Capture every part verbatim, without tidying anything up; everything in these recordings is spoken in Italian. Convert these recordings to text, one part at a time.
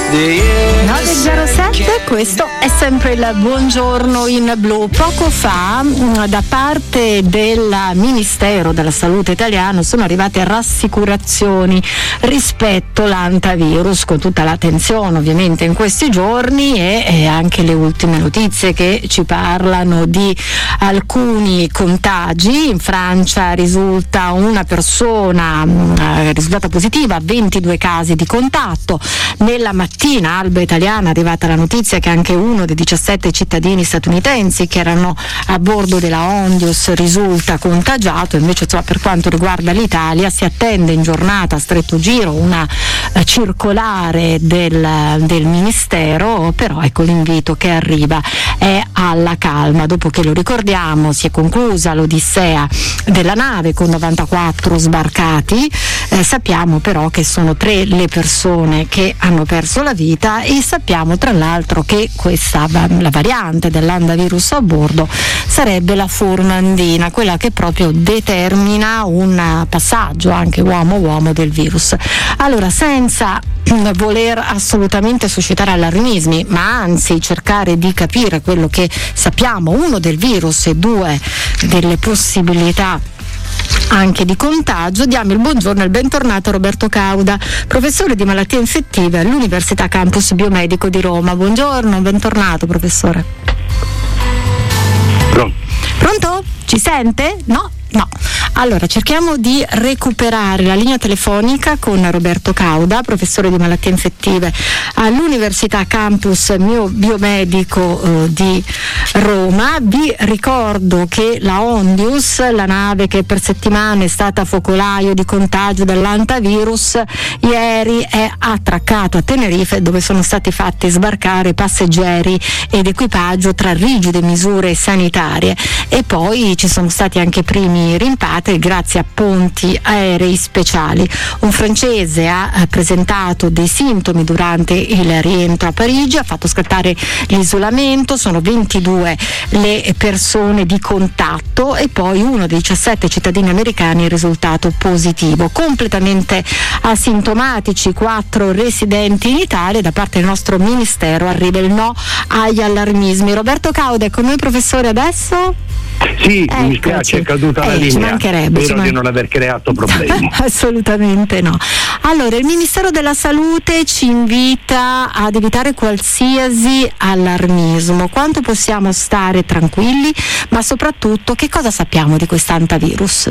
nove zero sette, questo è sempre il buongiorno in blu. Poco fa da parte del Ministero della Salute italiano sono arrivate rassicurazioni rispetto all'antivirus, con tutta l'attenzione ovviamente in questi giorni e, e anche le ultime notizie che ci parlano di alcuni contagi. In Francia risulta una persona eh, risultata positiva, ventidue casi di contatto. Nella mattina Alba Italiana è arrivata la notizia che anche uno dei diciassette cittadini statunitensi che erano a bordo della Ondius risulta contagiato. Invece insomma, per quanto riguarda l'Italia si attende in giornata a stretto giro una uh, circolare del, del Ministero, però ecco l'invito che arriva è alla calma. Dopo che, lo ricordiamo, si è conclusa l'odissea della nave con novantaquattro sbarcati, eh, sappiamo però che sono tre le persone che hanno perso la vita e sappiamo tra l'altro che questa la variante dell'antivirus a bordo sarebbe la forma andina, quella che proprio determina un passaggio anche uomo-uomo del virus. Allora, senza voler assolutamente suscitare allarmismi, ma anzi cercare di capire quello che sappiamo, uno del virus e due delle possibilità anche di contagio, diamo il buongiorno e il bentornato a Roberto Cauda, professore di malattie infettive all'Università Campus Biomedico di Roma. Buongiorno, bentornato professore. Pronto? Pronto? Ci sente? No? No. Allora, cerchiamo di recuperare la linea telefonica con Roberto Cauda, professore di malattie infettive all'Università Campus Biomedico eh, di Roma. Vi ricordo che la Ondius, la nave che per settimane è stata focolaio di contagio dell'antivirus, ieri è attraccato a Tenerife, dove sono stati fatti sbarcare passeggeri ed equipaggio tra rigide misure sanitarie, e poi ci sono stati anche primi rimpatri grazie a ponti aerei speciali. Un francese ha presentato dei sintomi durante il rientro a Parigi, ha fatto scattare l'isolamento, sono ventidue le persone di contatto e poi uno dei diciassette cittadini americani è risultato positivo. Completamente asintomatici quattro residenti in Italia. Da parte del nostro ministero arriva il no agli allarmismi. Roberto Cauda è con noi, professore, adesso? Sì, eccoci. Mi spiace, è caduta eh, la linea. Ci mancherebbe, spero ci man- di non aver creato problemi. Assolutamente no. Allora, il Ministero della Salute ci invita ad evitare qualsiasi allarmismo. Quanto possiamo stare tranquilli, ma soprattutto che cosa sappiamo di quest'antivirus?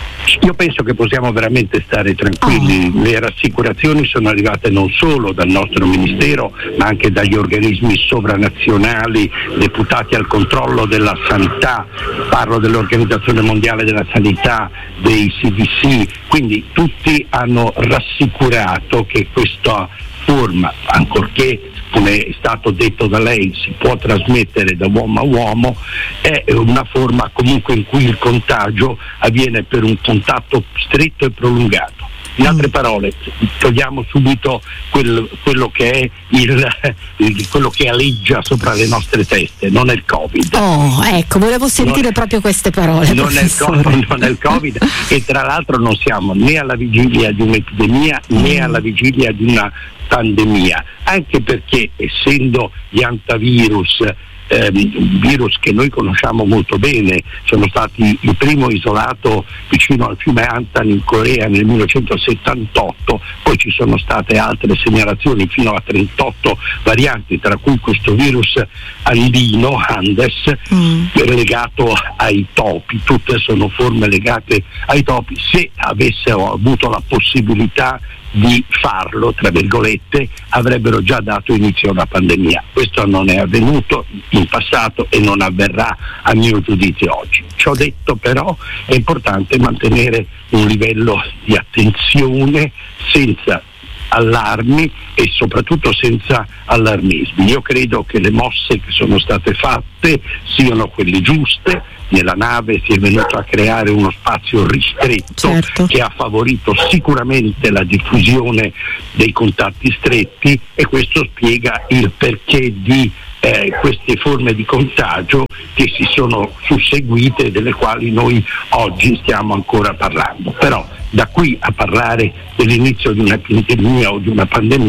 Io penso che possiamo veramente stare tranquilli. Oh. Le rassicurazioni sono arrivate non solo dal nostro Ministero, ma anche dagli organismi sovranazionali deputati al controllo della sanità. Parlo dell'Organizzazione Mondiale della Sanità, dei C D C, quindi tutti hanno rassicurato che questa forma, ancorché come è stato detto da lei si può trasmettere da uomo a uomo, è una forma comunque in cui il contagio avviene per un contatto stretto e prolungato. In altre parole, togliamo subito quel, quello che è il, il quello che aleggia sopra le nostre teste, non è il Covid. Oh, ecco, volevo sentire non, proprio queste parole. Non è, il COVID, non è il Covid, e tra l'altro non siamo né alla vigilia di un'epidemia mm. né alla vigilia di una pandemia, anche perché essendo gli antivirus ehm, un virus che noi conosciamo molto bene, sono stati il primo isolato vicino al fiume Antan in Corea nel millenovecentosettantotto, poi ci sono state altre segnalazioni fino a trentotto varianti, tra cui questo virus andino, Andes, mm. legato ai topi, tutte sono forme legate ai topi. Se avessero avuto la possibilità di farlo, tra virgolette, avrebbero già dato inizio a una pandemia. Questo non è avvenuto in passato e non avverrà a mio giudizio oggi. Ciò detto, però, è importante mantenere un livello di attenzione senza allarmi e soprattutto senza allarmismi. Io credo che le mosse che sono state fatte siano quelle giuste. Nella nave si è venuto a creare uno spazio ristretto, certo, che ha favorito sicuramente la diffusione dei contatti stretti, e questo spiega il perché di eh, queste forme di contagio che si sono susseguite e delle quali noi oggi stiamo ancora parlando. Però da qui a parlare dell'inizio di un'epidemia o di una pandemia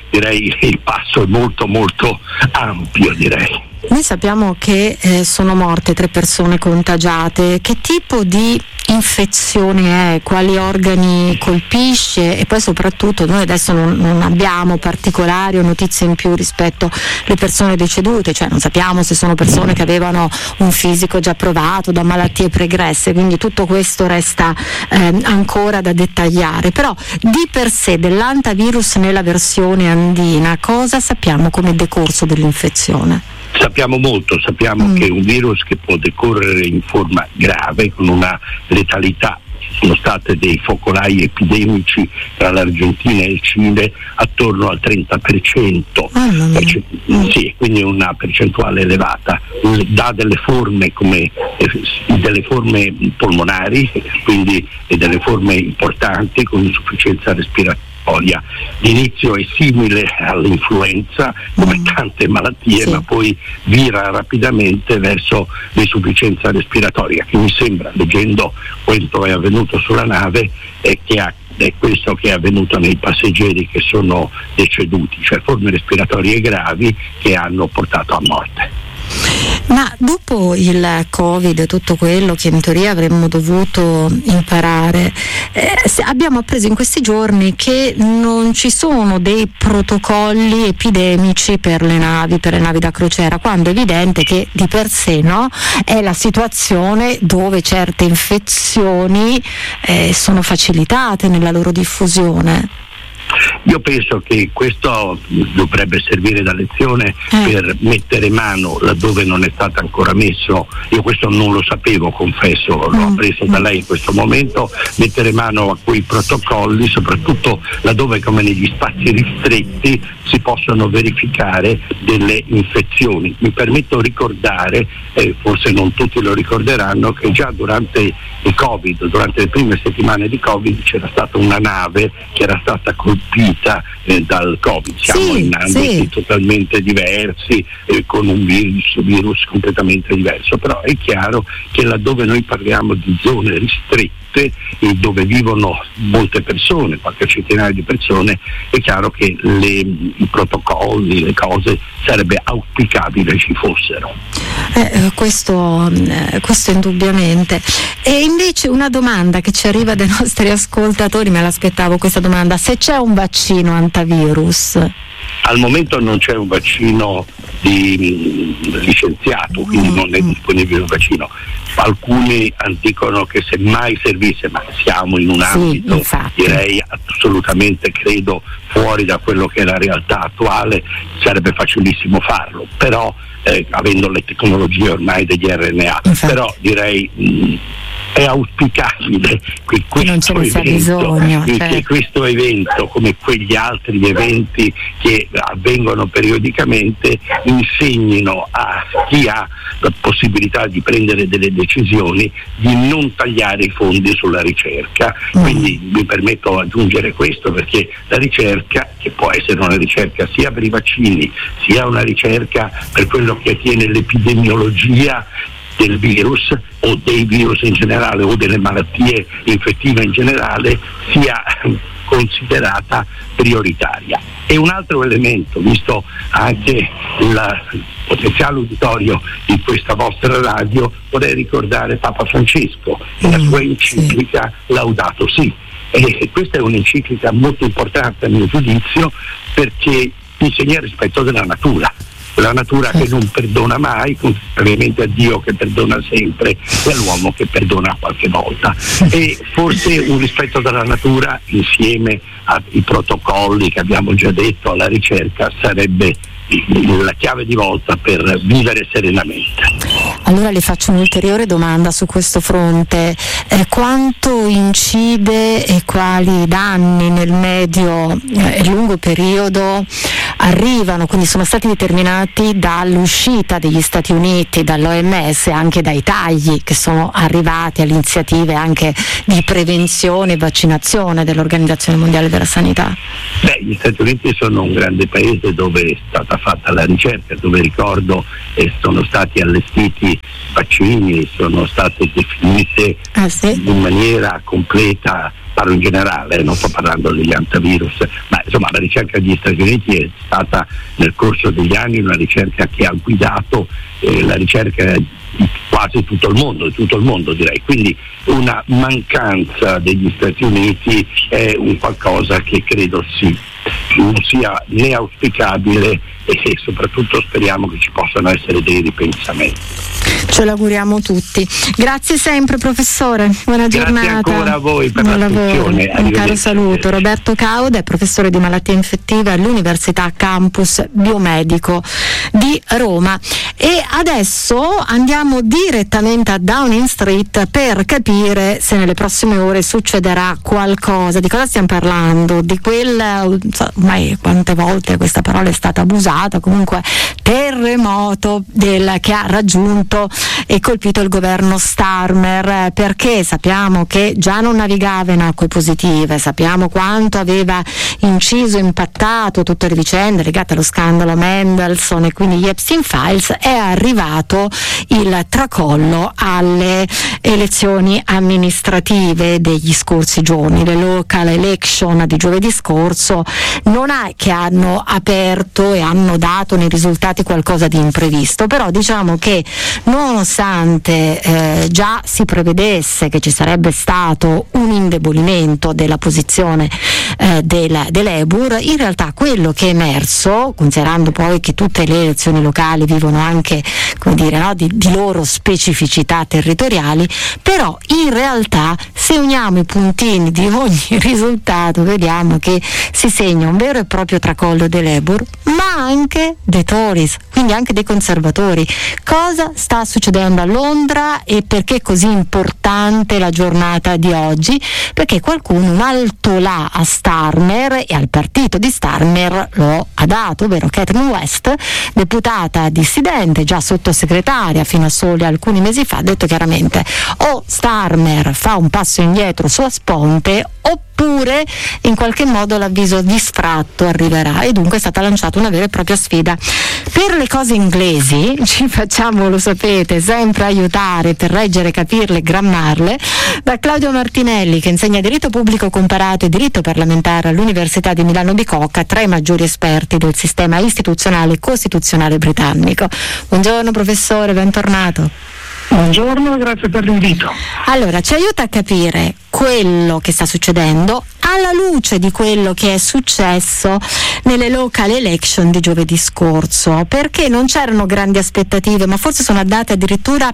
direi il passo è molto molto ampio, direi. Noi sappiamo che eh, sono morte tre persone contagiate. Che tipo di infezione è? Quali organi colpisce? E poi soprattutto noi adesso non, non abbiamo particolari o notizie in più rispetto alle persone decedute, cioè non sappiamo se sono persone che avevano un fisico già provato da malattie pregresse, quindi tutto questo resta eh, ancora da dettagliare. Però di per sé dell'antivirus nella versione andina cosa sappiamo come decorso dell'infezione? Sappiamo molto, sappiamo mm. che è un virus che può decorrere in forma grave, con una letalità. Ci sono stati dei focolai epidemici tra l'Argentina e il Cile attorno al trenta per cento, mm. Perce- mm. sì, quindi una percentuale elevata. Dà delle forme come eh, delle forme polmonari, quindi delle forme importanti con insufficienza respiratoria. L'inizio è simile all'influenza come mm. tante malattie, sì. ma poi vira rapidamente verso l'insufficienza respiratoria, che mi sembra, leggendo quanto è avvenuto sulla nave, è che ha è questo che è avvenuto nei passeggeri che sono deceduti, cioè forme respiratorie gravi che hanno portato a morte. Ma dopo il Covid, tutto quello che in teoria avremmo dovuto imparare, eh, abbiamo appreso in questi giorni che non ci sono dei protocolli epidemici per le navi, per le navi da crociera, quando è evidente che di per sé, no, è la situazione dove certe infezioni eh, sono facilitate nella loro diffusione. Io penso che questo dovrebbe servire da lezione eh. per mettere mano laddove non è stato ancora messo. Io questo non lo sapevo, confesso, l'ho appreso da lei in questo momento, mettere mano a quei protocolli, soprattutto laddove, come negli spazi ristretti, si possono verificare delle infezioni. Mi permetto di ricordare, eh, forse non tutti lo ricorderanno, che già durante il Covid, durante le prime settimane di Covid, c'era stata una nave che era stata colpita eh, dal Covid. Siamo sì, in ambiti sì. totalmente diversi, eh, con un virus, virus completamente diverso, però è chiaro che laddove noi parliamo di zone ristrette, e dove vivono molte persone, qualche centinaio di persone, è chiaro che le, i protocolli, le cose sarebbe auspicabile ci fossero. Eh, questo, eh, questo indubbiamente. E invece una domanda che ci arriva dai nostri ascoltatori, me l'aspettavo questa domanda: se c'è un vaccino antivirus? Al momento non c'è un vaccino di, mh, licenziato, quindi non è disponibile un vaccino. Alcuni dicono che se mai servisse, ma siamo in un ambito, sì, direi assolutamente, credo, fuori da quello che è la realtà attuale, sarebbe facilissimo farlo, però eh, avendo le tecnologie ormai degli R N A, infatti. Però direi mh, è auspicabile che questo, non ce ne sia evento, bisogno, che certo. questo evento, come quegli altri eventi che avvengono periodicamente, insegnino a chi ha la possibilità di prendere delle decisioni di non tagliare i fondi sulla ricerca. Mm. Quindi mi permetto di aggiungere questo, perché la ricerca, che può essere una ricerca sia per i vaccini, sia una ricerca per quello che attiene l'epidemiologia del virus o dei virus in generale o delle malattie infettive in generale, sia considerata prioritaria. E un altro elemento, visto anche il potenziale uditorio di questa vostra radio, vorrei ricordare Papa Francesco e la sua enciclica sì. Laudato Si. E questa è un'enciclica molto importante a mio giudizio, perché insegna il rispetto della natura. La natura che non perdona mai, contrariamente a Dio che perdona sempre e all'uomo che perdona qualche volta. E forse un rispetto della natura, insieme ai protocolli che abbiamo già detto, alla ricerca, sarebbe la chiave di volta per vivere serenamente. Allora le faccio un'ulteriore domanda su questo fronte: eh, quanto incide e quali danni nel medio e lungo periodo arrivano, quindi sono stati determinati dall'uscita degli Stati Uniti, dall'O M S, anche dai tagli che sono arrivati alle iniziative anche di prevenzione e vaccinazione dell'Organizzazione Mondiale della Sanità? Beh, gli Stati Uniti sono un grande paese dove è stata fatta la ricerca, dove ricordo eh, sono stati allestiti vaccini, sono state definite ah, sì? in maniera completa parlo in generale, non sto parlando degli antivirus, ma insomma la ricerca degli Stati Uniti è stata nel corso degli anni una ricerca che ha guidato eh, la ricerca di quasi tutto il mondo, di tutto il mondo direi, quindi una mancanza degli Stati Uniti è un qualcosa che credo sì, non sia né auspicabile e soprattutto speriamo che ci possano essere dei ripensamenti. Ce l'auguriamo tutti. Grazie sempre professore, buona giornata. Grazie ancora a voi per buon l'attenzione. lavoro. Un caro saluto. Roberto Cauda è professore di malattie infettive all'Università Campus Biomedico di Roma. E adesso andiamo direttamente a Downing Street per capire se nelle prossime ore succederà qualcosa. Di cosa stiamo parlando? Di quel, ormai quante volte questa parola è stata abusata, comunque terremoto del, che ha raggiunto e colpito il governo Starmer, perché sappiamo che già non navigava in acque positive, sappiamo quanto aveva inciso, impattato tutte le vicende legate allo scandalo Mendelssohn e quindi gli Epstein Files. È arrivato il tracollo alle elezioni amministrative degli scorsi giorni, le local election di giovedì scorso non è che hanno aperto e hanno dato nei risultati qualcosa di imprevisto, però diciamo che nonostante eh, già si prevedesse che ci sarebbe stato un indebolimento della posizione eh, della, dell'Ebur, in realtà quello che è emerso, considerando poi che tutte le elezioni locali vivono anche, come dire, no, di, di loro specificità territoriali, però in realtà se uniamo i puntini di ogni risultato vediamo che si segna un vero e proprio tracollo dell'Ebur, ma anche dei Tories, quindi anche dei conservatori. Cosa sta succedendo a Londra e perché è così importante la giornata di oggi? Perché qualcuno un alto là a Starmer e al partito di Starmer lo ha dato, ovvero Catherine West, deputata dissidente, già sottosegretaria fino a soli alcuni mesi fa, ha detto chiaramente o Starmer fa un passo indietro su Asponte oppure in qualche modo l'avviso di sfratto arriverà, e dunque è stata lanciata una vera e propria sfida. Per le cose inglesi ci facciamo, lo sapete, sempre aiutare per leggere, capirle, grammarle da Claudio Martinelli, che insegna diritto pubblico comparato e diritto parlamentare all'Università di Milano Bicocca, tra i maggiori esperti del sistema istituzionale e costituzionale britannico. Buongiorno professore, bentornato. Buongiorno e grazie per l'invito. Allora, ci aiuta a capire quello che sta succedendo alla luce di quello che è successo nelle local election di giovedì scorso, perché non c'erano grandi aspettative, ma forse sono andate addirittura a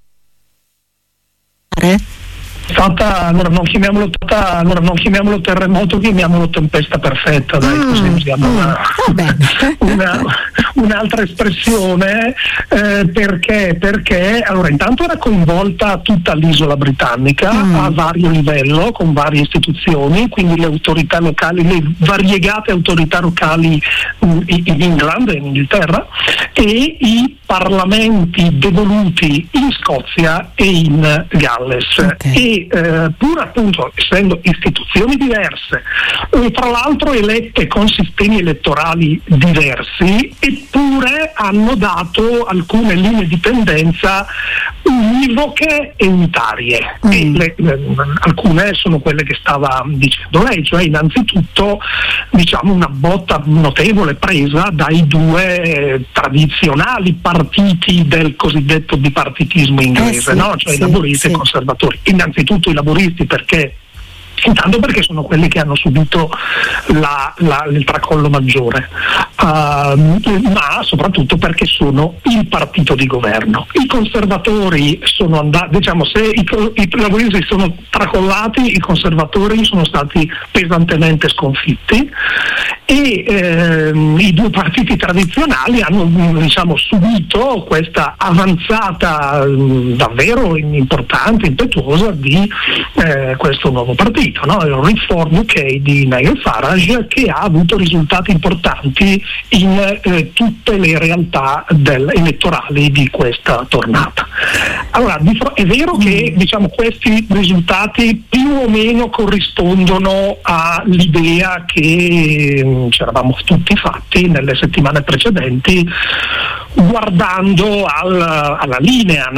Stata, allora non chiamiamolo stata, allora non chiamiamolo terremoto, chiamiamolo tempesta perfetta, dai, mm, così usiamo mm, una, una, un'altra espressione, eh, perché perché allora intanto era coinvolta tutta l'isola britannica mm. a vario livello, con varie istituzioni, quindi le autorità locali, le variegate autorità locali mm, in England e in Inghilterra, e i parlamenti devoluti in Scozia e in Galles. Okay. E eh, pur appunto essendo istituzioni diverse e tra l'altro elette con sistemi elettorali diversi, eppure hanno dato alcune linee di tendenza univoche e unitarie. Mm. E le, le, alcune sono quelle che stava dicendo lei, cioè innanzitutto diciamo una botta notevole presa dai due eh, tradizionali partiti del cosiddetto bipartitismo inglese, eh sì, no? Cioè sì, i laburisti sì. e i conservatori. Innanzitutto i laburisti, perché intanto perché sono quelli che hanno subito la, la, il tracollo maggiore, uh, ma soprattutto perché sono il partito di governo. I conservatori sono andati, diciamo, se i, i laburisti sono tracollati, i conservatori sono stati pesantemente sconfitti, e ehm, i due partiti tradizionali hanno, diciamo, subito questa avanzata mh, davvero importante, impetuosa di eh, questo nuovo partito, no? Il Reform U K di Nigel Farage, che ha avuto risultati importanti in eh, tutte le realtà del, elettorali di questa tornata. Allora, è vero che, diciamo, questi risultati più o meno corrispondono all'idea che ci eravamo tutti fatti nelle settimane precedenti, guardando al, alla linea,